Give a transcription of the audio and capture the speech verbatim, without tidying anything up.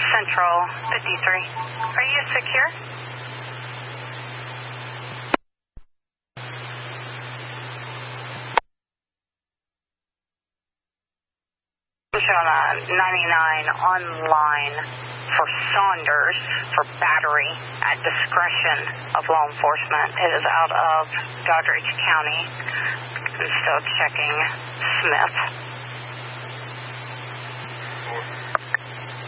Central fifty-three. Are you secure? Showing a ninety-nine online for Saunders for battery at discretion of law enforcement. It is out of Doddridge County. I'm still checking Smith.